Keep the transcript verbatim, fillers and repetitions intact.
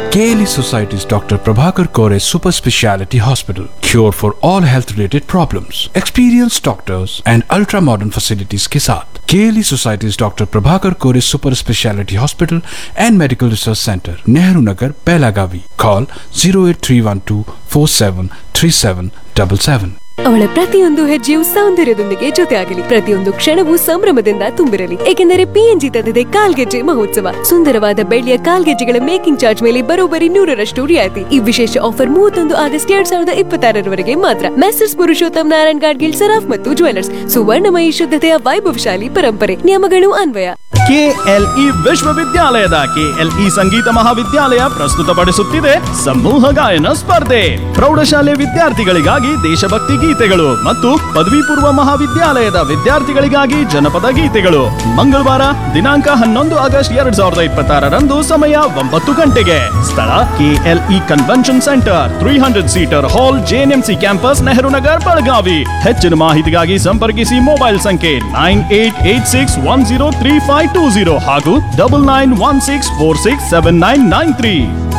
K L E Society's Doctor Prabhakar Kore Super Speciality Hospital. Cure for all health related problems. Experienced doctors and ultra modern facilities के साथ K L E Society's Doctor Prabhakar Kore Super Speciality Hospital and Medical Research Center, Nehru Nagar, Belagavi. Call zero eight three one two four seven three seven seven seven. ಅವಳ ಪ್ರತಿಯೊಂದು ಹೆಜ್ಜೆಯು ಸೌಂದರ್ಯದೊಂದಿಗೆ ಜೊತೆಯಾಗಲಿ, ಪ್ರತಿಯೊಂದು ಕ್ಷಣವೂ ಸಂಭ್ರಮದಿಂದ ತುಂಬಿರಲಿ. ಏಕೆಂದರೆ PNG ತಂದಿದೆ ಕಾಲ್ಗೆಜ್ಜೆ ಮಹೋತ್ಸವ. ಸುಂದರವಾದ ಬೆಳ್ಳಿಯ ಕಾಲ್ಗೆಜ್ಜೆಗಳ ಮೇಕಿಂಗ್ ಚಾರ್ಜ್ ಮೇಲೆ ಬರೋಬ್ಬರಿ ನೂರರಷ್ಟು ರಿಯಾಯಿತಿ. ಈ ವಿಶೇಷ ಆಫರ್ ಮೂವತ್ತೊಂದು ಆಗಸ್ಟ್ ಎರಡ್ ಸಾವಿರದ ಇಪ್ಪತ್ತಾರರವರೆಗೆ ಮಾತ್ರ. ಮೆಸರ್ಸ್ ಪುರುಷೋತ್ತಮ್ ನಾರಾಯಣ್ ಗಾಡ್ಗಿಲ್ ಸರಾಫ್ ಮತ್ತು ಜ್ಯುವೆಲರ್ಸ್, ಸುವರ್ಣಮಯಿ ಶುದ್ಧತೆಯ ವೈಭವಶಾಲಿ ಪರಂಪರೆ. ನಿಯಮಗಳು ಅನ್ವಯ. ಕೆಎಲ್ಇ ವಿಶ್ವವಿದ್ಯಾಲಯದ ಕೆಎಲ್ಇ ಸಂಗೀತ ಮಹಾವಿದ್ಯಾಲಯ ಪ್ರಸ್ತುತಪಡಿಸುತ್ತಿದೆ ಸಮೂಹ ಗಾಯನ ಸ್ಪರ್ಧೆ. ಪ್ರೌಢಶಾಲೆ ವಿದ್ಯಾರ್ಥಿಗಳಿಗಾಗಿ ದೇಶಭಕ್ತಿ ಗೀತೆಗಳು ಮತ್ತು ಪದವಿ ಪೂರ್ವ ಮಹಾವಿದ್ಯಾಲಯದ ವಿದ್ಯಾರ್ಥಿಗಳಿಗಾಗಿ ಜನಪದ ಗೀತೆಗಳು. ಮಂಗಳವಾರ ದಿನಾಂಕ ಹನ್ನೊಂದು ಆಗಸ್ಟ್ ಎರಡ್ ಸಾವಿರದ ಇಪ್ಪತ್ತಾರರಂದು ಸಮಯ ಒಂಬತ್ತು ಗಂಟೆಗೆ. ಸ್ಥಳ KLE convention centre, three hundred seater ಹಾಲ್, ಜೆಎನ್ಎಂಸಿ ಕ್ಯಾಂಪಸ್, ನೆಹರು ನಗರ್, ಬೆಳಗಾವಿ. ಹೆಚ್ಚಿನ ಮಾಹಿತಿಗಾಗಿ ಸಂಪರ್ಕಿಸಿ ಮೊಬೈಲ್ ಸಂಖ್ಯೆ nine eight eight six one zero three five two zero ಹಾಗೂ double nine one six four six seven nine nine three.